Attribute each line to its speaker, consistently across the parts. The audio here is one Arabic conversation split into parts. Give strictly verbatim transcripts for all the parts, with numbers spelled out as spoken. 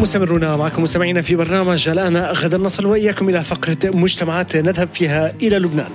Speaker 1: مستمرون معكم مستمعين في برنامج الآن. غدا نصل وإياكم إلى فقرة مجتمعات نذهب فيها إلى لبنان.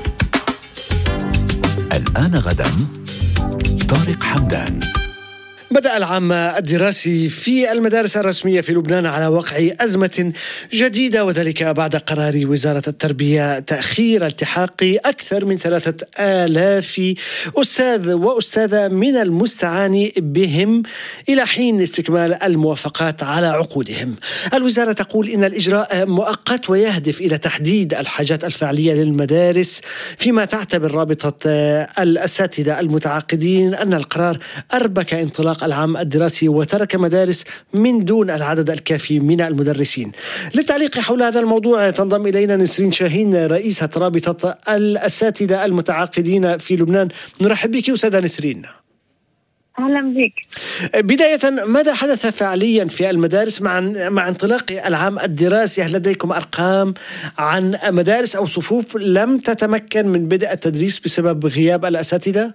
Speaker 2: الآن غدا طارق حمدان.
Speaker 1: بدأ العام الدراسي في المدارس الرسمية في لبنان على وقع أزمة جديدة، وذلك بعد قرار وزارة التربية تأخير التحاق أكثر من ثلاثة آلاف أستاذ وأستاذة من المستعان بهم إلى حين استكمال الموافقات على عقودهم. الوزارة تقول إن الإجراء مؤقت ويهدف إلى تحديد الحاجات الفعلية للمدارس، فيما تعتبر رابطة الأساتذة المتعاقدين أن القرار أربك انطلاق العام الدراسي وترك مدارس من دون العدد الكافي من المدرسين. للتعليق حول هذا الموضوع تنضم إلينا نسرين شاهين، رئيسة رابطة الأساتذة المتعاقدين في لبنان. نرحب بك أستاذة نسرين.
Speaker 3: أهلا بك.
Speaker 1: بداية، ماذا حدث فعليا في المدارس مع مع انطلاق العام الدراسي؟ هل لديكم أرقام عن مدارس أو صفوف لم تتمكن من بدء التدريس بسبب غياب الأساتذة؟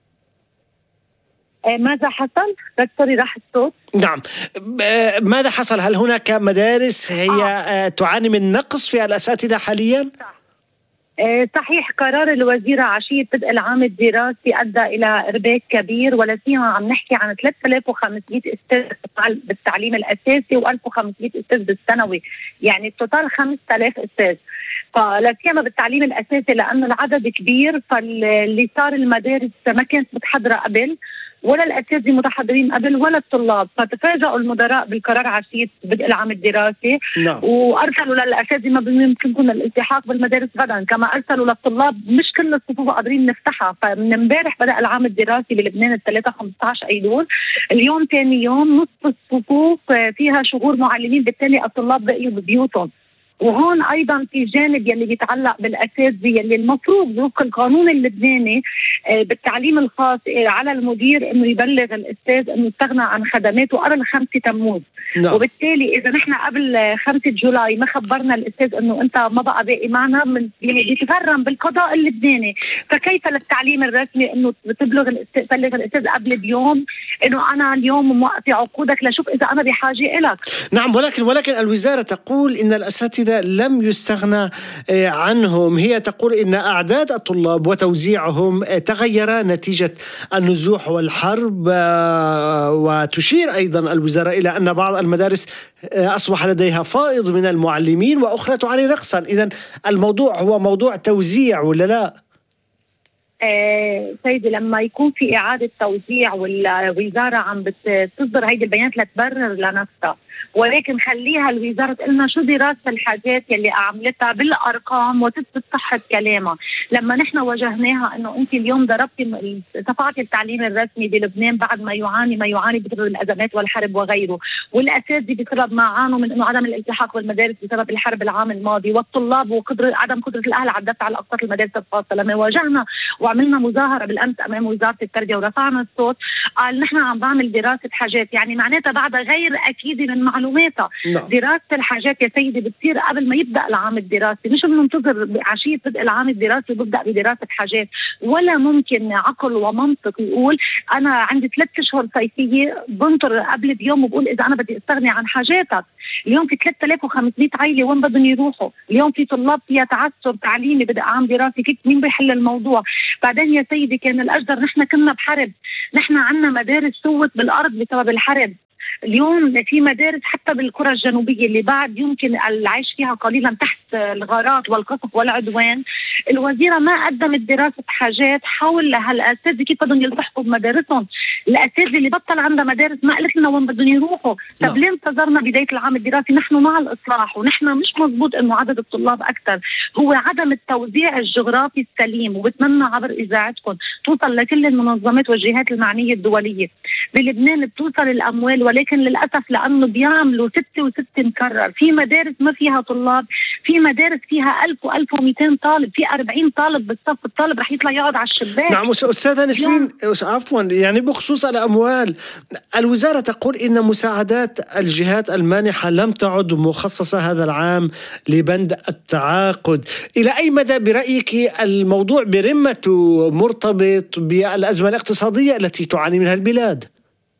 Speaker 3: ماذا حصل؟ دكتوري راح الصوت.
Speaker 1: نعم، ماذا حصل؟ هل هناك مدارس هي آه. تعاني من نقص في الأساتذة حاليا؟
Speaker 3: صحيح، قرار الوزيرة عشية بدء العام الدراسي أدى إلى إرباك كبير، ولا سيما عم نحكي عن ثلاثة آلاف وخمسمئة أستاذ بالتعليم الأساسي وألف وخمسمئة أستاذ بالثانوي، يعني التوتال خمسة آلاف أستاذ. فلا سيما بالتعليم الأساسي لأن العدد كبير، فاللي صار المدارس ما كانت متحضرة قبل، ولا الأساتذة متحضرين قبل ولا الطلاب، فتفاجئوا المدراء بالقرار عشية بدء العام الدراسي.
Speaker 1: no.
Speaker 3: وأرسلوا للأساتذة ما يمكنكم الالتحاق بالمدارس غدا، كما أرسلوا للطلاب مش كل الصفوف قادرين نفتحها. فمن امبارح بدأ العام الدراسي بلبنان الثلاثة خمسة عشر أيلول، اليوم ثاني يوم نصف الصفوف فيها شغور معلمين، بالتالي الطلاب بقيوا ببيوتهم. وهون أيضا في جانب يلي بيتعلق بالأساتذة يلي المفروض وفق القانون اللبناني بالتعليم الخاص على المدير إنه يبلغ الأستاذ إنه استغنى عن خدماته قبل خمسة تموز. no. وبالتالي إذا نحن قبل خمسة جولاي ما خبرنا الأستاذ إنه أنت ما بقى باقي معنا، من بيتغرم بالقضاء اللبناني. فكيف للتعليم الرسمي إنه تبلغ الأستاذ تبلغ الأستاذ قبل بيوم إنه أنا اليوم موقف عقودك لشوف إذا أنا بحاجة إلك.
Speaker 1: نعم، ولكن ولكن الوزارة تقول إن الأساتذة لم يستغنى عنهم. هي تقول إن أعداد الطلاب وتوزيعهم تغير نتيجة النزوح والحرب، وتشير أيضا الوزارة إلى أن بعض المدارس أصبح لديها فائض من المعلمين وأخرى تعاني نقصا. إذن الموضوع هو موضوع توزيع ولا لا؟
Speaker 3: آه سيدي، لما يكون في إعادة توزيع والوزارة عم بتصدر هيدي البيانات لتبرر لنفسها، ولكن خليها الوزارة تقلنا شو دراسة الحاجات يلي عملتها بالأرقام وتثبت صحة كلامها. لما نحن واجهناها إنه أنت اليوم ضربتي دفعتي التعليم الرسمي بلبنان بعد ما يعاني ما يعاني بسبب الأزمات والحرب وغيره، والأساتذة بسبب ما عانوا من إنه عدم الالتحاق بالمدارس بسبب الحرب العام الماضي، والطلاب وقدرة عدم قدرة الأهل على الدفع على أقساط المدارس الخاصة. لما واجهنا وعملنا مظاهرة بالأمس أمام وزارة التربية ورفعنا الصوت، قال نحن عم بعمل دراسة حاجات، يعني معناتها بعد غير أكيد من معلوماتها. no. دراسة الحاجات يا سيدي بتصير قبل ما يبدأ العام الدراسي، مش بننتظر عشية بدء العام الدراسي وببدأ بدراسة حاجات. ولا ممكن عقل ومنطق يقول أنا عندي ثلاث أشهر صيفية بنطر قبل بيوم وبقول إذا أنا بدي أستغني عن حاجاتك. اليوم في ثلاثة آلاف وخمسمئة عائلة وين بدهم يروحوا؟ اليوم في طلاب فيها تعثر تعليمي بدأ عام دراسي، كيف مين بيحل الموضوع؟ بعدين يا سيدي كان الأجدر نحن كنا بحرب، نحن عنا مدارس سوت بالأرض بسبب الحرب. اليوم في مدارس حتى بالقرى الجنوبية اللي بعد يمكن العيش فيها قليلا تحت الغارات والقصف والعدوان، الوزيرة ما قدمت دراسة حاجات حول هالأساتذة كيف بدهم يلتحقوا بمدارسهم. الأساتذة اللي بطل عندها مدارس ما قلت لنا وين بدهم يروحوا. طب ليه انتظرنا بداية العام الدراسي؟ نحن مع الإصلاح، ونحن مش مزبوط إنه عدد الطلاب أكثر، هو عدم التوزيع الجغرافي السليم. وبتمنى عبر إذاعتكم توصل لكل المنظمات والجهات المعنية الدولية. بلبنان بتوصل الأموال، ولكن للأسف لأنه بيعملوا ستة وستة مكرر. في مدارس ما فيها طلاب، في مدارس فيها ألف وألف ومئتين طالب، في أربعين طالب بالصف، الطالب رح يطلع يقعد على الشباك.
Speaker 1: نعم أستاذة نسرين، عفوا، يعني بخصوص الأموال، الوزارة تقول إن مساعدات الجهات المانحة لم تعد مخصصة هذا العام لبند التعاقد. إلى أي مدى برأيك الموضوع برمته مرتبط بالأزمة الاقتصادية التي تعاني منها البلاد؟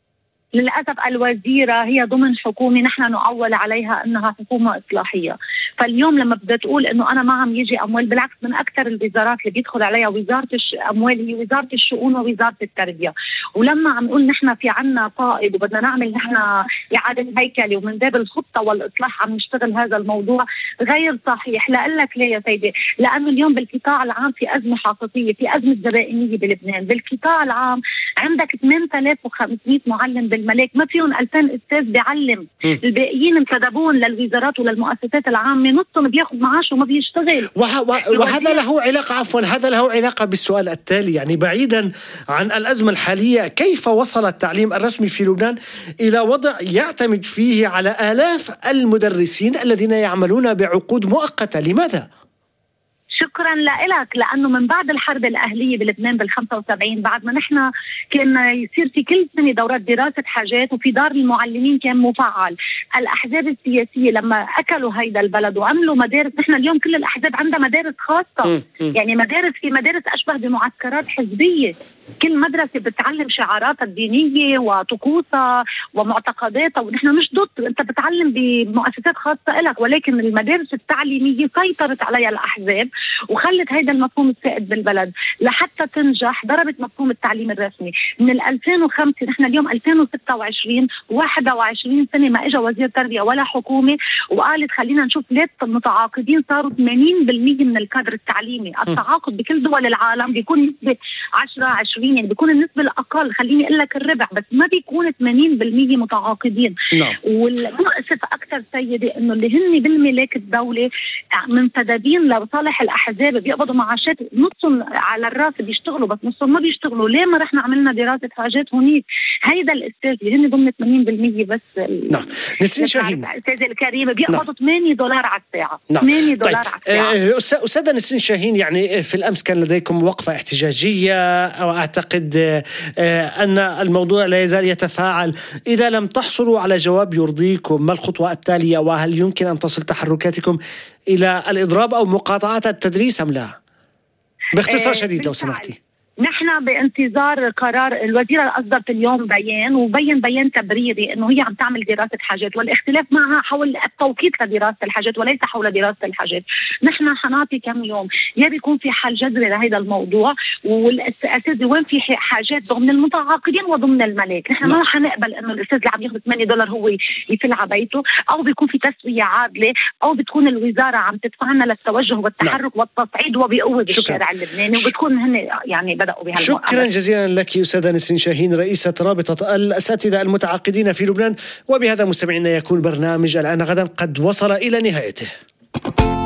Speaker 3: للأسف الوزيرة هي ضمن حكومة نحن نعول عليها أنها حكومة إصلاحية. فاليوم لما بدها تقول أنه أنا ما عم يجي أموال، بالعكس من أكثر الوزارات اللي بيدخل عليها وزارة الأموال هي وزارة الشؤون ووزارة التربية. ولما عم نقول نحن في عنا طائب وبدنا نعمل نحن إعادة هيكلة ومن باب الخطة والإصلاح عم نشتغل هذا الموضوع، غير صحيح. لأقول لك ليه يا سيدي؟ لأنه اليوم بالقطاع العام في أزمة حقيقية، في أزمة زبائنية بلبنان. بالقطاع العام عندك ثمانية آلاف وخمسمئة معلم بالملاك، ما فيهم ألفين أستاذ بيعلم. الباقيين انتدبون للوزارات وللمؤسسات العامة، نصهم بياخذ معاش وما بيشتغل.
Speaker 1: وه... وهذا له علاقة عفوا هذا له علاقة بالسؤال التالي، يعني بعيدا عن الأزمة الحالية، كيف وصل التعليم الرسمي في لبنان إلى وضع يعتمد فيه على آلاف المدرسين الذين يعملون بعقود مؤقتة؟ لماذا؟
Speaker 3: شكرا لك، لأنه من بعد الحرب الأهلية بلبنان بالخمسة وسبعين، بعد ما نحن كنا يصير في كل سنة دورات دراسة حاجات وفي دار المعلمين كان مفعل، الأحزاب السياسية لما أكلوا هيدا البلد وعملوا مدارس، نحن اليوم كل الأحزاب عندها مدارس خاصة، يعني مدارس في مدارس أشبه بمعسكرات حزبية، كل مدرسة بتعلم شعاراتها الدينية وطقوسها ومعتقداتها، ونحن مش ضد، أنت بتعلم بمؤسسات خاصة لك، ولكن المدارس التعليمية سيطرت عليها الأحزاب وخلت هيدا المفهوم السائد بالبلد. لحتى تنجح ضربت مفهوم التعليم الرسمي من ألفين وخمسة، نحن اليوم ألفين وستة وعشرين، واحد وعشرين سنة ما اجى وزير تربية ولا حكومة وقالت خلينا نشوف ليه المتعاقدين صاروا ثمانين بالمئة من الكادر التعليمي. التعاقد بكل دول العالم بيكون نسبة عشرة عشرين، يعني بيكون النسبة الأقل، خليني أقول لك الربع، بس ما بيكون ثمانين بالمئة متعاقدين.
Speaker 1: نعم.
Speaker 3: والمؤسف أكثر سيدي إنه اللي هن بالملاك الدولة منتدبين لصالح الأحزاب بيقبضوا معاشات، نصهم على الراس بيشتغلوا بس نصهم ما بيشتغلوا. ليه ما رحنا عملنا دراسة حاجات هونيك؟ هيدا الأستاذ اللي هن ضمن ثمانين بالمئة بس.
Speaker 1: نعم. نسرين شاهين
Speaker 3: الأستاذ الكريم بيقبضوا نعم. ثمانية دولار على الساعة.
Speaker 1: نعم.
Speaker 3: ثمانية دولار
Speaker 1: طيب.
Speaker 3: على الساعة.
Speaker 1: أستاذة نسرين شاهين، يعني في الأمس كان لديكم وقفة احتجاجية، وأعتقد أن الموضوع لا يزال يتفاعل. إذا لم تحصلوا على جواب يرضيكم، ما الخطوة التالية؟ وهل يمكن أن تصل تحركاتكم إلى الإضراب أو مقاطعة التدريس أم لا؟ باختصار شديد لو سمحتي.
Speaker 3: نحن بانتظار قرار الوزيرة، أصدرت اليوم بيان وبين بيان تبريري أنه هي عم تعمل دراسة حاجات، والاختلاف معها حول التوقيت لدراسة الحاجات وليس حول دراسة الحاجات. نحن حنعطي كم يوم، يا بيكون في حل جذري لهذا الموضوع، والأساس وين في حاجات ضمن المتعاقدين وضمن الملاك. نحن ما حنقبل أنه الأستاذ اللي عم ياخذ ثمانية دولار هو يفل على بيته، أو بيكون في تسوية عادلة، أو بتكون الوزارة عم تدفعنا للتوجه والتحرك والتصعيد وبقوة بالشارع اللبناني، وبتكون هن يعني
Speaker 1: شكرا جزيلا لك أستاذة نسرين شاهين، رئيسة رابطة الأساتذة المتعاقدين في لبنان. وبهذا مستمعينا يكون برنامج الآن غدا قد وصل إلى نهايته.